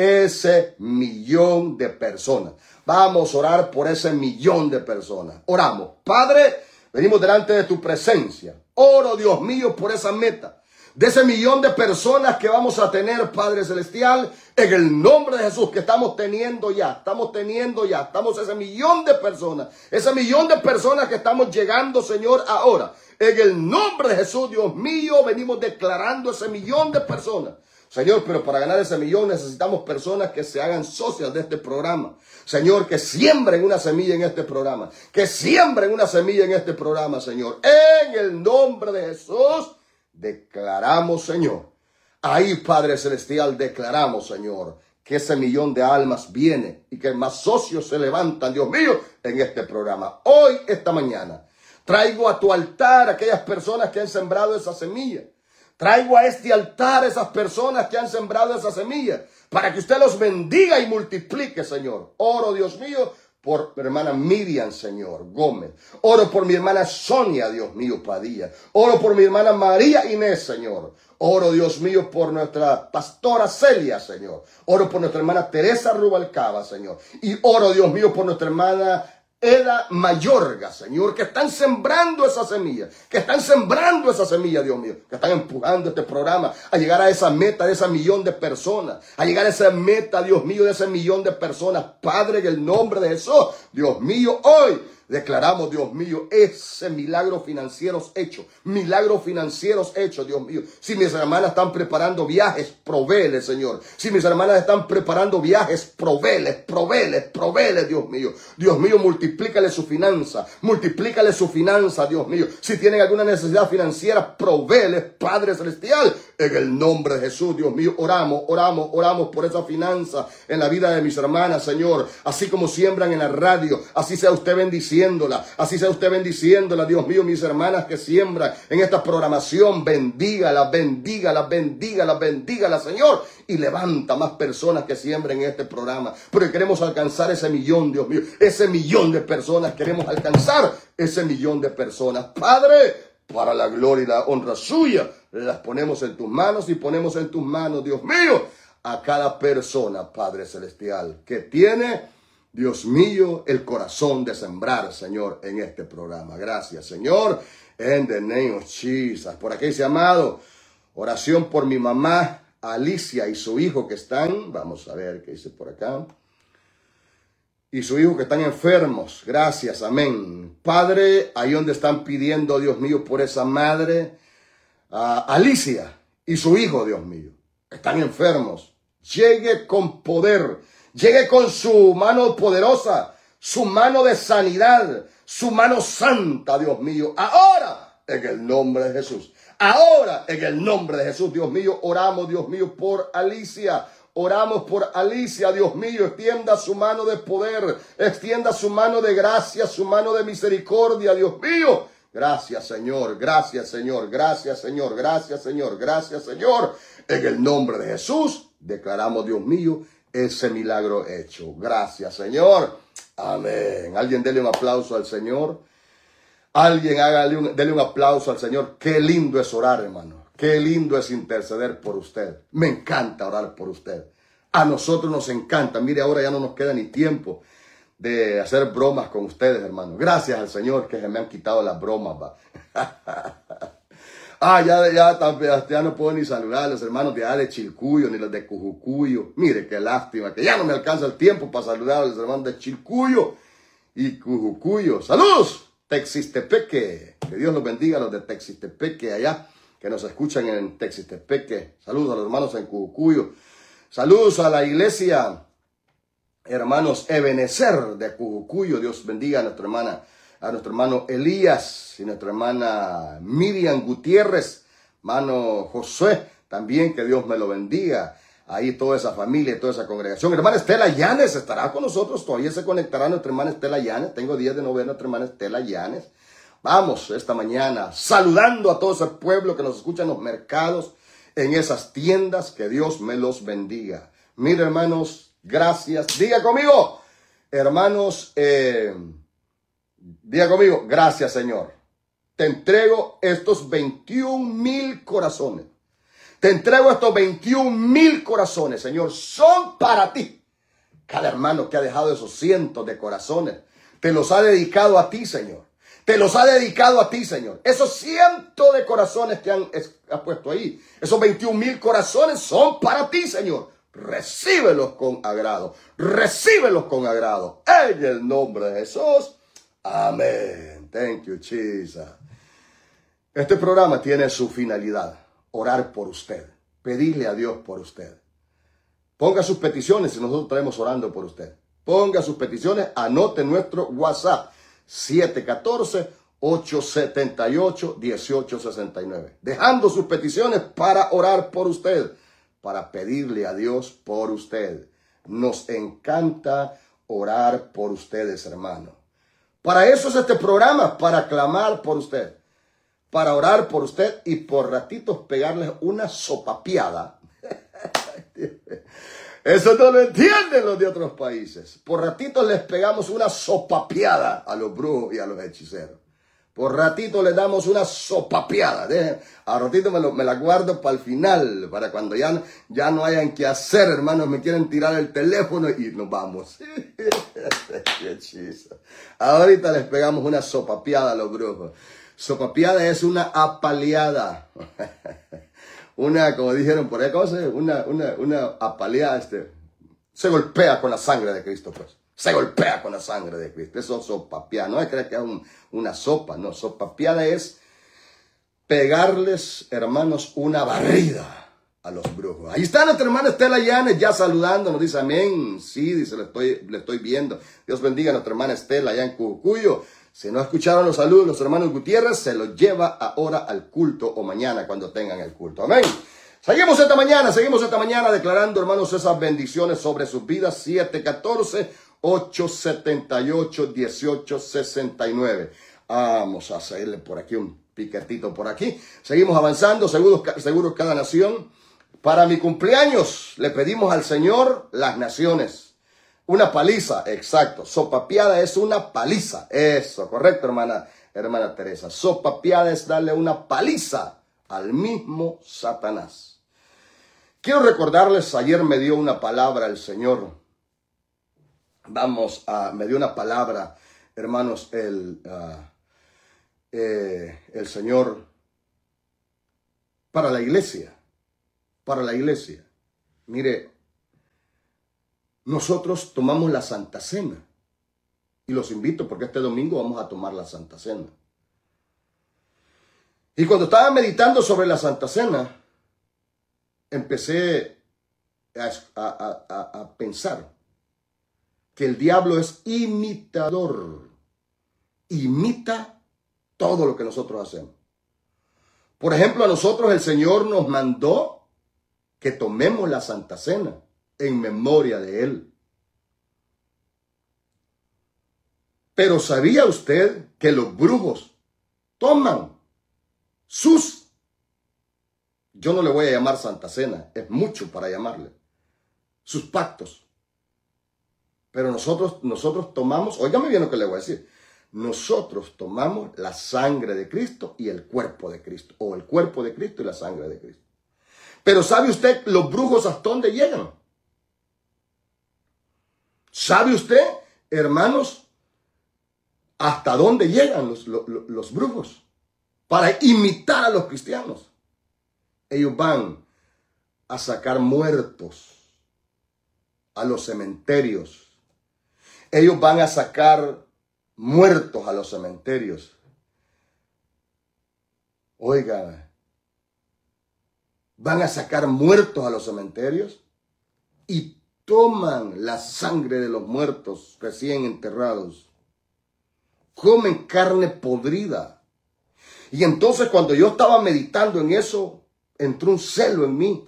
Ese millón de personas. Vamos a orar por ese millón de personas. Oramos. Padre, venimos delante de tu presencia. Oro, Dios mío, por esa meta. De ese millón de personas que vamos a tener, Padre Celestial, en el nombre de Jesús, que estamos teniendo ya, estamos teniendo ya, estamos ese millón de personas, ese millón de personas que estamos llegando, Señor, ahora. En el nombre de Jesús, Dios mío, venimos declarando ese millón de personas. Señor, pero para ganar ese millón necesitamos personas que se hagan socias de este programa. Señor, que siembren una semilla en este programa. Que siembren una semilla en este programa, Señor. En el nombre de Jesús, declaramos, Señor. Ahí, Padre Celestial, declaramos, Señor, que ese millón de almas viene y que más socios se levantan, Dios mío, en este programa. Hoy, esta mañana, traigo a tu altar a aquellas personas que han sembrado esa semilla. Traigo a este altar a esas personas que han sembrado esa semilla para que usted los bendiga y multiplique, Señor. Oro, Dios mío, por mi hermana Miriam, Señor, Gómez. Oro por mi hermana Sonia, Dios mío, Padilla. Oro por mi hermana María Inés, Señor. Oro, Dios mío, por nuestra pastora Celia, Señor. Oro por nuestra hermana Teresa Rubalcaba, Señor. Y oro, Dios mío, por nuestra hermana Eda Mayorga, Señor, que están sembrando esa semilla, que están sembrando esa semilla, Dios mío, que están empujando este programa a llegar a esa meta de ese millón de personas, a llegar a esa meta, Dios mío, de ese millón de personas. Padre, en el nombre de Jesús, Dios mío, hoy declaramos, Dios mío, ese milagro financieros hecho, milagros financieros hechos, Dios mío. Si mis hermanas están preparando viajes, provéeles, Señor. Si mis hermanas están preparando viajes, provéeles, provéeles, provéeles, Dios mío. Dios mío, multiplícale su finanza, multiplícale su finanza, Dios mío. Si tienen alguna necesidad financiera, provéeles, Padre Celestial. En el nombre de Jesús, Dios mío, oramos, oramos, oramos por esa finanza en la vida de mis hermanas, Señor. Así como siembran en la radio, así sea usted bendiciendo bendiciéndola. Así sea usted bendiciéndola, Dios mío, mis hermanas que siembran en esta programación, bendígala, bendígala, bendígala, bendígala, Señor. Y levanta más personas que siembren en este programa. Porque queremos alcanzar ese millón, Dios mío. Ese millón de personas queremos alcanzar. Ese millón de personas. Padre, para la gloria y la honra suya, las ponemos en tus manos y ponemos en tus manos, Dios mío, a cada persona, Padre Celestial, que tiene, Dios mío, el corazón de sembrar, Señor, en este programa. Gracias, Señor, en the name of Jesus. Por aquí dice, amado, oración por mi mamá, Alicia, y su hijo que están, vamos a ver qué dice por acá, y su hijo que están enfermos. Gracias, amén. Padre, ahí donde están pidiendo, Dios mío, por esa madre, uh, Alicia y su hijo, Dios mío, están enfermos. Llegue con poder, llegue con su mano poderosa, su mano de sanidad, su mano santa, Dios mío. Ahora, en el nombre de Jesús. Ahora, en el nombre de Jesús, Dios mío, oramos, Dios mío, por Alicia. Oramos por Alicia, Dios mío, extienda su mano de poder, extienda su mano de gracia, su mano de misericordia, Dios mío. Gracias, Señor, gracias, Señor, gracias, Señor, gracias, Señor, gracias, Señor. En el nombre de Jesús, declaramos, Dios mío, ese milagro hecho. Gracias, Señor. Amén. Alguien dele un aplauso al Señor. Alguien hágale un, dele un aplauso al Señor. Qué lindo es orar, hermano. Qué lindo es interceder por usted. Me encanta orar por usted. A nosotros nos encanta. Mire, ahora ya no nos queda ni tiempo de hacer bromas con ustedes, hermano. Gracias al Señor que se me han quitado las bromas, va. ah, ya, ya, ya, ya no puedo ni saludar a los hermanos de allá de Chilcuyo, ni los de Cujucuyo. Mire, qué lástima, que ya no me alcanza el tiempo para saludar a los hermanos de Chilcuyo y Cujucuyo. ¡Saludos! Texistepeque. Que Dios los bendiga a los de Texistepeque allá, que nos escuchan en Texistepeque. Saludos a los hermanos en Cujucuyo. Saludos a la iglesia, hermanos Ebenezer de Cujucuyo. Dios bendiga a nuestra hermana, a nuestro hermano Elías y nuestra hermana Miriam Gutiérrez, hermano Josué, también que Dios me lo bendiga. Ahí toda esa familia, toda esa congregación. Hermana Estela Llanes estará con nosotros. Todavía se conectará nuestra hermana Estela Llanes. Tengo días de no ver a nuestra hermana Estela Llanes. Vamos esta mañana saludando a todo ese pueblo que nos escucha en los mercados, en esas tiendas. Que Dios me los bendiga. Mira, hermanos, gracias. Diga conmigo, hermanos, eh, diga conmigo, gracias, Señor. Te entrego estos veintiún mil corazones. Te entrego estos veintiún mil corazones, Señor. Son para ti. Cada hermano que ha dejado esos cientos de corazones, te los ha dedicado a ti, Señor. Te los ha dedicado a ti, Señor. Esos cientos de corazones que han has puesto ahí, esos veintiún mil corazones son para ti, Señor. Recíbelos con agrado. Recíbelos con agrado. En el nombre de Jesús. Amén. Thank you, Jesus. Este programa tiene su finalidad. Orar por usted. Pedirle a Dios por usted. Ponga sus peticiones y nosotros estaremos orando por usted. Ponga sus peticiones. Anote nuestro WhatsApp. siete uno cuatro, ocho siete ocho, uno ocho seis nueve. Dejando sus peticiones para orar por usted. Para pedirle a Dios por usted. Nos encanta orar por ustedes, hermano. Para eso es este programa. Para clamar por usted. Para orar por usted y por ratitos pegarles una sopapeada. Eso no lo entienden los de otros países. Por ratitos les pegamos una sopapeada a los brujos y a los hechiceros. Por ratito les damos una sopapeada. Dejen, a ratito me, lo, me la guardo para el final, para cuando ya, ya no hayan que hacer, hermanos. Me quieren tirar el teléfono y nos vamos. Ahorita les pegamos una sopapeada a los brujos. Sopapeada es una apaleada. Una, como dijeron por ahí, ¿cómo se dice? Una, una, una apaleada, este, se golpea con la sangre de Cristo, pues. Se golpea con la sangre de Cristo. Eso es sopapeada. No es creer que es un, una sopa, no. Sopapeada es pegarles, hermanos, una barrida a los brujos. Ahí está nuestra hermana Estela Llanes ya saludando. Nos dice amén. Sí, dice, le estoy, le estoy viendo. Dios bendiga a nuestra hermana Estela allá en Cujucuyo. Si no escucharon los saludos, los hermanos Gutiérrez, se los lleva ahora al culto o mañana cuando tengan el culto. Amén. Seguimos esta mañana, seguimos esta mañana declarando, hermanos, esas bendiciones sobre sus vidas. siete uno cuatro, ocho siete ocho, uno ocho seis nueve. Vamos a hacerle por aquí un piquetito por aquí. Seguimos avanzando, seguros, seguros cada nación. Para mi cumpleaños le pedimos al Señor las naciones. Una paliza, exacto. Sopapeada es una paliza. Eso, correcto, hermana, hermana Teresa. Sopapeada es darle una paliza al mismo Satanás. Quiero recordarles, ayer me dio una palabra el Señor. Vamos a, me dio una palabra, hermanos, el, uh, eh, el Señor para la iglesia. Para la iglesia. Mire, nosotros tomamos la Santa Cena. Y los invito porque este domingo vamos a tomar la Santa Cena. Y cuando estaba meditando sobre la Santa Cena, empecé a, a, a, a pensar que el diablo es imitador. Imita todo lo que nosotros hacemos. Por ejemplo, a nosotros el Señor nos mandó que tomemos la Santa Cena en memoria de Él. Pero ¿sabía usted que los brujos toman sus, yo no le voy a llamar Santa Cena, es mucho para llamarle, sus pactos? Pero nosotros, nosotros tomamos, óigame bien lo que le voy a decir, nosotros tomamos la sangre de Cristo y el cuerpo de Cristo, o el cuerpo de Cristo y la sangre de Cristo. Pero ¿sabe usted los brujos hasta dónde llegan? ¿Sabe usted, hermanos, hasta dónde llegan los, los, los brujos? Para imitar a los cristianos. Ellos van a sacar muertos a los cementerios. Ellos van a sacar muertos a los cementerios. Oiga, van a sacar muertos a los cementerios y toman la sangre de los muertos recién enterrados. Comen carne podrida. Y entonces cuando yo estaba meditando en eso, entró un celo en mí.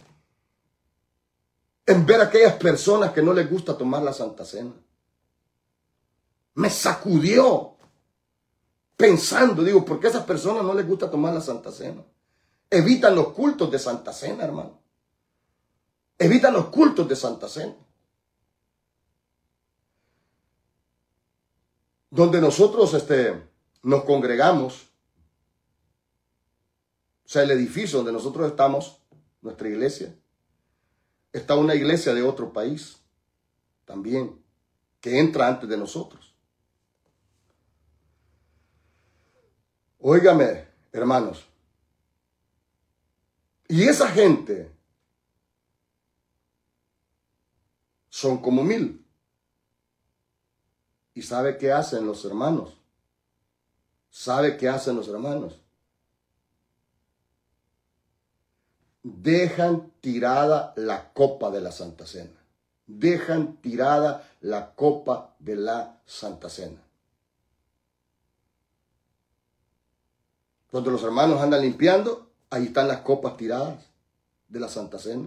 En ver a aquellas personas que no les gusta tomar la Santa Cena. Me sacudió. Pensando, digo, ¿por qué a esas personas no les gusta tomar la Santa Cena? Evitan los cultos de Santa Cena, hermano. Evitan los cultos de Santa Cena. Donde nosotros este, nos congregamos, o sea, el edificio donde nosotros estamos, nuestra iglesia, está una iglesia de otro país también, que entra antes de nosotros. Óigame, hermanos, y esa gente son como mil. ¿Y sabe qué hacen los hermanos? ¿Sabe qué hacen los hermanos? Dejan tirada la copa de la Santa Cena. Dejan tirada la copa de la Santa Cena. Cuando los hermanos andan limpiando, ahí están las copas tiradas de la Santa Cena.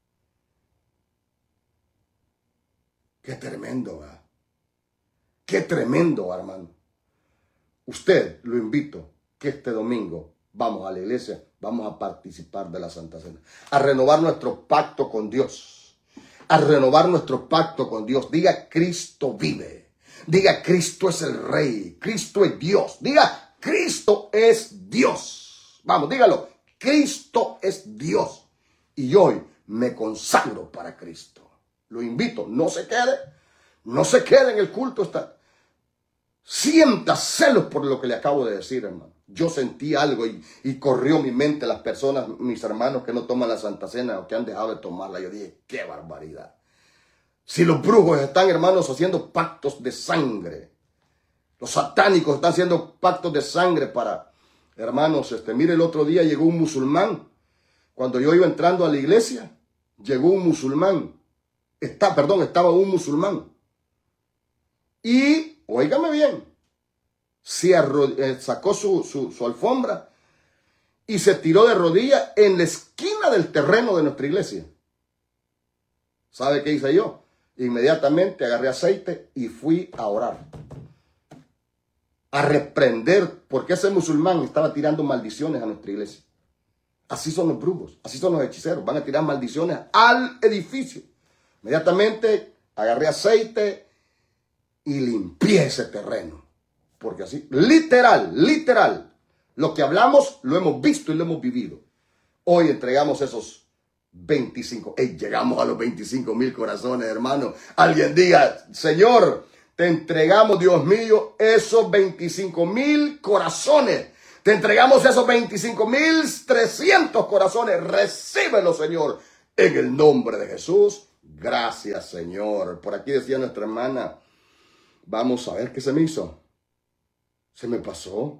Qué tremendo, ¿verdad? Qué tremendo, hermano. Usted, lo invito, que este domingo vamos a la iglesia, vamos a participar de la Santa Cena, a renovar nuestro pacto con Dios, a renovar nuestro pacto con Dios. Diga, Cristo vive. Diga, Cristo es el Rey. Cristo es Dios. Diga, Cristo es Dios. Vamos, dígalo. Cristo es Dios. Y hoy me consagro para Cristo. Lo invito, no se quede, no se quede en el culto. Está. Sienta celos por lo que le acabo de decir, hermano. Yo sentí algo y, y corrió mi mente las personas, mis hermanos que no toman la Santa Cena o que han dejado de tomarla. Yo dije, qué barbaridad. Si los brujos están, hermanos, haciendo pactos de sangre, los satánicos están haciendo pactos de sangre para, hermanos, este, mire, el otro día llegó un musulmán. Cuando yo iba entrando a la iglesia, llegó un musulmán. Está, perdón, estaba un musulmán. Y, óigame bien, se arro- sacó su, su, su alfombra y se tiró de rodillas en la esquina del terreno de nuestra iglesia. ¿Sabe qué hice yo? Inmediatamente agarré aceite y fui a orar. A reprender, porque ese musulmán estaba tirando maldiciones a nuestra iglesia. Así son los brujos, así son los hechiceros. Van a tirar maldiciones al edificio. Inmediatamente agarré aceite y limpié ese terreno. Porque así, literal, literal, lo que hablamos lo hemos visto y lo hemos vivido. Hoy entregamos esos veinticinco. Hey, llegamos a los veinticinco mil corazones, hermano. Alguien diga, Señor, te entregamos, Dios mío, esos veinticinco mil corazones. Te entregamos esos veinticinco mil trescientos corazones. Recíbelo, Señor, en el nombre de Jesús. Gracias, Señor. Por aquí decía nuestra hermana, vamos a ver qué se me hizo. Se me pasó.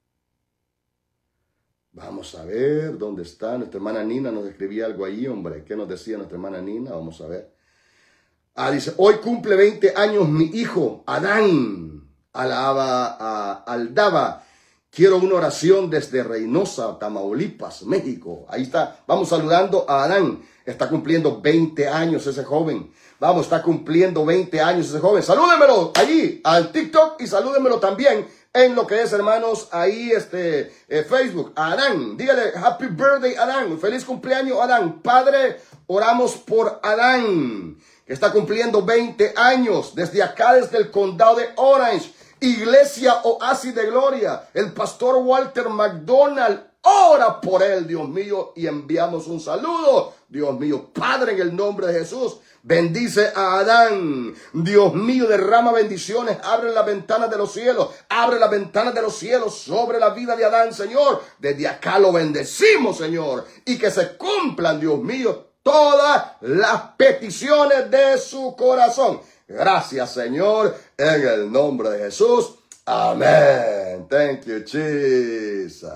Vamos a ver dónde está. Nuestra hermana Nina nos escribía algo ahí, hombre. ¿Qué nos decía nuestra hermana Nina? Vamos a ver. Ah, dice, hoy cumple veinte años mi hijo, Adán. Alaba, a, Aldaba. Quiero una oración desde Reynosa, Tamaulipas, México. Ahí está. Vamos saludando a Adán. Está cumpliendo veinte años ese joven. Vamos, está cumpliendo veinte años ese joven. Salúdenmelo allí, al TikTok, y salúdenmelo también en lo que es, hermanos, ahí este eh, Facebook. Adán, dígale, happy birthday, Adán. Feliz cumpleaños, Adán. Padre, oramos por Adán, que está cumpliendo veinte años. Desde acá, desde el condado de Orange. Iglesia Oasis de Gloria. El pastor Walter McDonald ora por él, Dios mío, y enviamos un saludo, Dios mío. Padre, en el nombre de Jesús, bendice a Adán. Dios mío, derrama bendiciones. Abre las ventanas de los cielos. Abre las ventanas de los cielos sobre la vida de Adán, Señor. Desde acá lo bendecimos, Señor. Y que se cumplan, Dios mío, todas las peticiones de su corazón. Gracias, Señor, en el nombre de Jesús. Amén. Thank you, Jesus.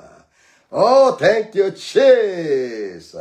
Oh, thank you, Jesus.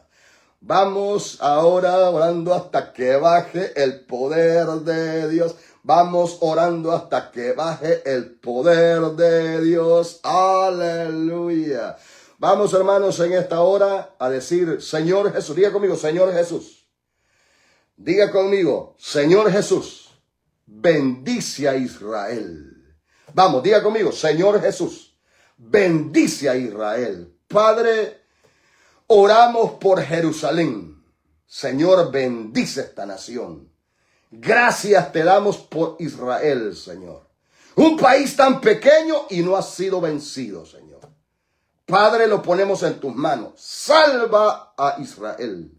Vamos ahora orando hasta que baje el poder de Dios. Vamos orando hasta que baje el poder de Dios. Aleluya. Vamos, hermanos, en esta hora a decir, Señor Jesús. Diga conmigo, Señor Jesús. Diga conmigo, Señor Jesús, bendice a Israel. Vamos, diga conmigo, Señor Jesús, bendice a Israel. Padre, oramos por Jerusalén. Señor, bendice esta nación. Gracias te damos por Israel, Señor. Un país tan pequeño y no ha sido vencido, Señor. Padre, lo ponemos en tus manos. Salva a Israel.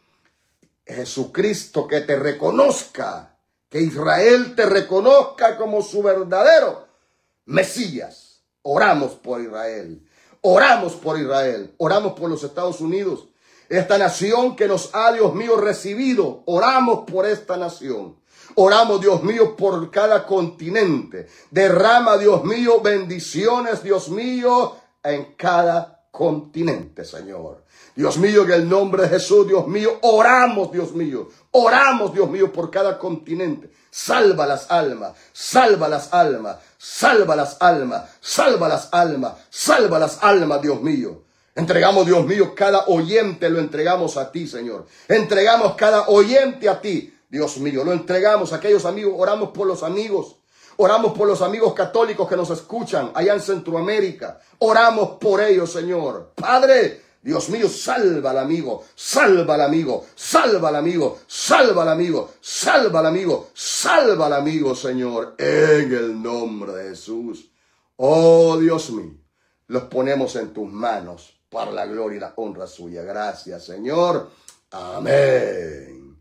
Jesucristo, que te reconozca, que Israel te reconozca como su verdadero Mesías. Oramos por Israel, oramos por Israel, oramos por los Estados Unidos, esta nación que nos ha, Dios mío, recibido. Oramos por esta nación. Oramos, Dios mío, por cada continente. Derrama, Dios mío, bendiciones, Dios mío, en cada continente, Señor. Dios mío, en el nombre de Jesús, Dios mío, oramos, Dios mío, oramos, Dios mío, por cada continente. Salva las almas, salva las almas, salva las almas, salva las almas, salva las almas, Dios mío. Entregamos, Dios mío, cada oyente lo entregamos a ti, Señor. Entregamos cada oyente a ti, Dios mío. Lo entregamos a aquellos amigos, oramos por los amigos. Oramos por los amigos católicos que nos escuchan allá en Centroamérica. Oramos por ellos, Señor. Padre, Dios mío, salva al amigo, salva al amigo, salva al amigo, salva al amigo, salva al amigo, salva al amigo, Señor, en el nombre de Jesús. Oh, Dios mío, los ponemos en tus manos para la gloria y la honra suya. Gracias, Señor. Amén.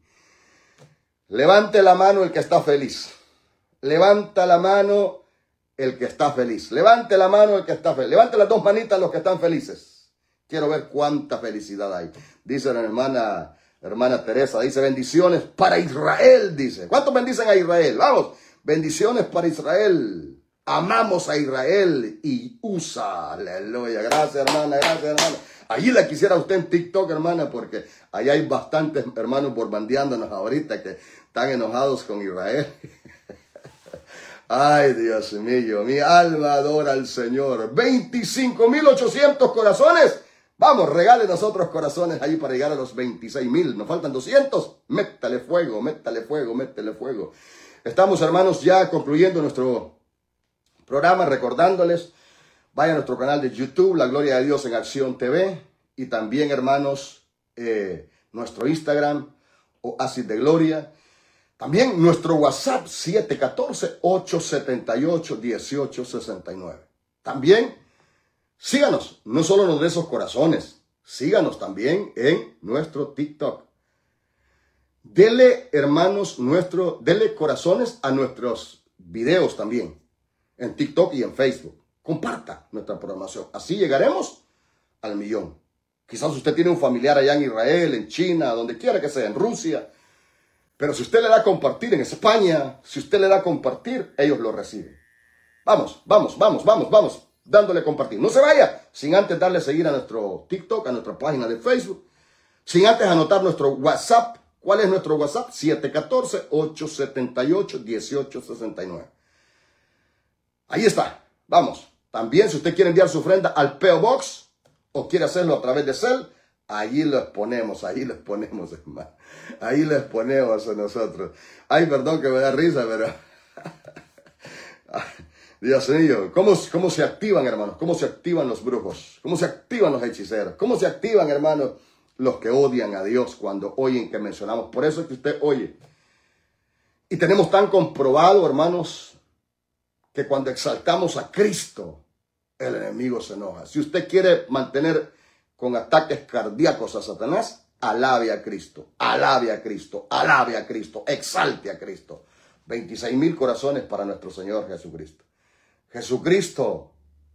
Levante la mano el que está feliz. Levanta la mano el que está feliz. Levante la mano el que está feliz. Levante las dos manitas los que están felices. Quiero ver cuánta felicidad hay. Dice la hermana, hermana Teresa, dice bendiciones para Israel, dice. ¿Cuántos bendicen a Israel? Vamos, bendiciones para Israel. Amamos a Israel y U S A. Aleluya. Gracias, hermana, gracias, hermana. Allí la quisiera usted en TikTok, hermana, porque allá hay bastantes hermanos borbandeándonos ahorita que están enojados con Israel. Ay, Dios mío, mi alma adora al Señor. veinticinco mil ochocientos corazones. Vamos, regálenos otros corazones ahí para llegar a los veintiséis mil. Nos faltan doscientos. Métale fuego, métale fuego, métale fuego. Estamos, hermanos, ya concluyendo nuestro programa, recordándoles, vayan a nuestro canal de YouTube, La Gloria de Dios en Acción T V, y también, hermanos, eh, nuestro Instagram, Oasis de Gloria. También nuestro WhatsApp, siete uno cuatro, ocho siete ocho, uno ocho seis nueve. También, síganos, no solo nos dé esos corazones, síganos también en nuestro TikTok. Dele, hermanos, nuestro, dele corazones a nuestros videos también, en TikTok y en Facebook. Comparta nuestra programación. Así llegaremos al millón. Quizás usted tiene un familiar allá en Israel, en China, donde quiera que sea, en Rusia. Pero si usted le da a compartir en España, si usted le da a compartir, ellos lo reciben. Vamos, vamos, vamos, vamos, vamos, dándole a compartir. No se vaya sin antes darle a seguir a nuestro TikTok, a nuestra página de Facebook, sin antes anotar nuestro WhatsApp. ¿Cuál es nuestro WhatsApp? siete uno cuatro, ocho siete ocho, uno ocho seis nueve. Ahí está. Vamos. También, si usted quiere enviar su ofrenda al P O Box o quiere hacerlo a través de Cel, allí les ponemos, ahí les ponemos, hermano. Ahí les ponemos a nosotros. Ay, perdón que me da risa, pero... Dios mío, ¿cómo, ¿cómo se activan, hermanos? ¿Cómo se activan los brujos? ¿Cómo se activan los hechiceros? ¿Cómo se activan, hermanos, los que odian a Dios cuando oyen que mencionamos? Por eso es que usted oye. Y tenemos tan comprobado, hermanos, que cuando exaltamos a Cristo, el enemigo se enoja. Si usted quiere mantener con ataques cardíacos a Satanás, alabe a Cristo, alabe a Cristo, alabe a Cristo, exalte a Cristo. veintiséis mil corazones para nuestro Señor Jesucristo. Jesucristo,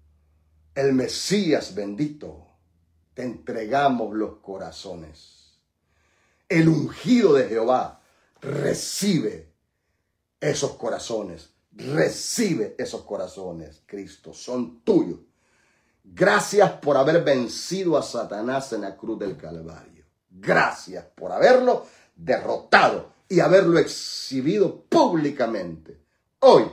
el Mesías bendito, te entregamos los corazones. El ungido de Jehová recibe esos corazones. Recibe esos corazones, Cristo, son tuyos. Gracias por haber vencido a Satanás en la cruz del Calvario. Gracias por haberlo derrotado y haberlo exhibido públicamente. Hoy,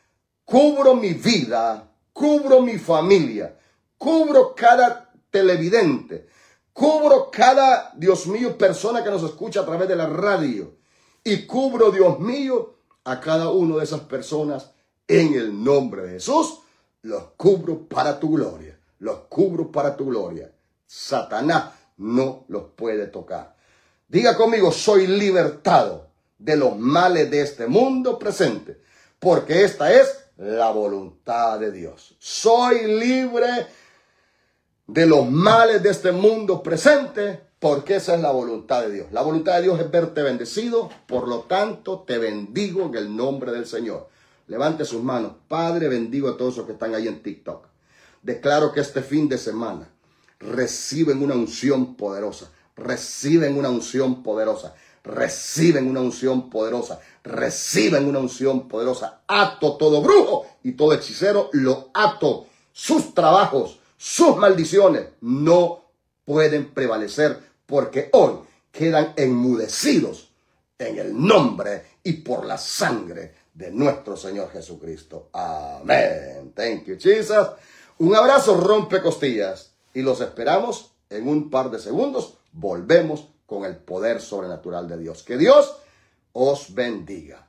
cubro mi vida, cubro mi familia, cubro cada televidente, cubro cada, Dios mío, persona que nos escucha a través de la radio. Y cubro, Dios mío, a cada una de esas personas en el nombre de Jesús. Los cubro para tu gloria. Los cubro para tu gloria. Satanás no los puede tocar. Diga conmigo, soy libertado de los males de este mundo presente, porque esta es la voluntad de Dios. Soy libre de los males de este mundo presente, porque esa es la voluntad de Dios. La voluntad de Dios es verte bendecido, por lo tanto te bendigo en el nombre del Señor. Levante sus manos. Padre, bendigo a todos los que están ahí en TikTok. Declaro que este fin de semana reciben una unción poderosa, reciben una unción poderosa, reciben una unción poderosa, reciben una unción poderosa. Ato todo brujo y todo hechicero, lo ato. Sus trabajos, sus maldiciones no pueden prevalecer, porque hoy quedan enmudecidos en el nombre y por la sangre de nuestro Señor Jesucristo. Amén. Thank you, Jesus. Un abrazo rompe costillas y los esperamos en un par de segundos. Volvemos con el poder sobrenatural de Dios. Que Dios os bendiga.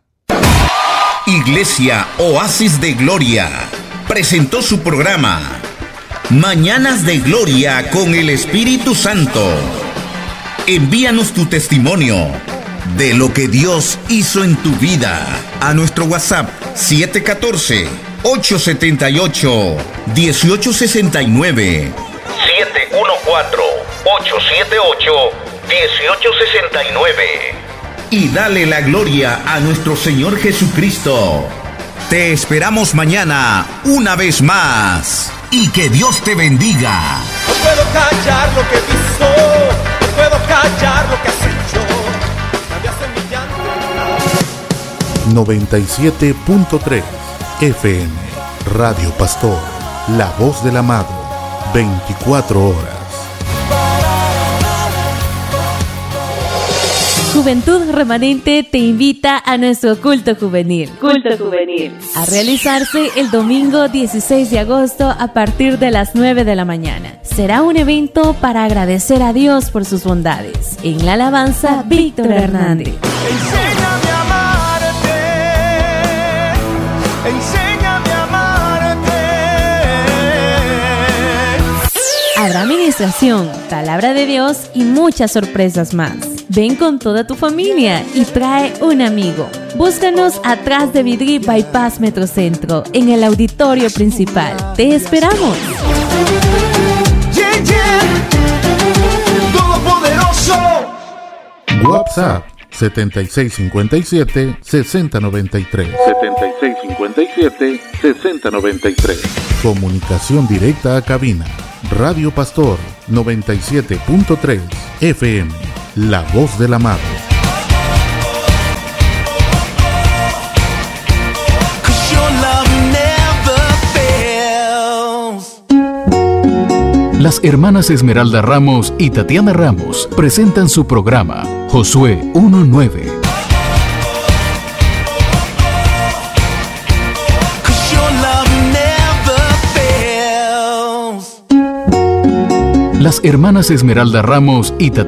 Iglesia Oasis de Gloria presentó su programa Mañanas de Gloria con el Espíritu Santo. Envíanos tu testimonio de lo que Dios hizo en tu vida a nuestro WhatsApp siete uno cuatro, ocho siete ocho, uno ocho seis nueve. siete uno cuatro, ocho siete ocho, uno ocho seis nueve. Y dale la gloria a nuestro Señor Jesucristo. Te esperamos mañana una vez más. Y que Dios te bendiga. No puedo callar lo que he visto, no puedo callar lo que has hecho. Cambiaste mi llanto. noventa y siete punto tres F M Radio Pastor, la voz del amado, veinticuatro horas. Juventud Remanente te invita a nuestro culto juvenil. Culto juvenil. A realizarse el domingo dieciséis de agosto a partir de las nueve de la mañana. Será un evento para agradecer a Dios por sus bondades. En la alabanza, Víctor Hernández. Enséñame a amarte. Enséñame a amarte. Habrá administración, palabra de Dios y muchas sorpresas más. Ven con toda tu familia y trae un amigo. Búscanos atrás de Vidri Bypass Metrocentro, en el auditorio principal. ¡Te esperamos! Yeah, yeah. Todopoderoso. WhatsApp setenta y seis cincuenta y siete, sesenta noventa y tres. setenta y seis cincuenta y siete, sesenta noventa y tres. Comunicación directa a cabina. Radio Pastor noventa y siete punto tres F M. La voz del amado. Las hermanas Esmeralda Ramos y Tatiana Ramos presentan su programa Josué uno nueve. Las hermanas Esmeralda Ramos y Tatiana